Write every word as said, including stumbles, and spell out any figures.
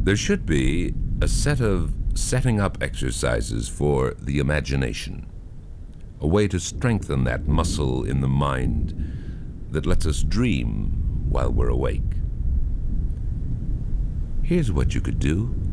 There should be a set of setting up exercises for the imagination, a way to strengthen that muscle in the mind that lets us dream while we're awake. Here's what you could do.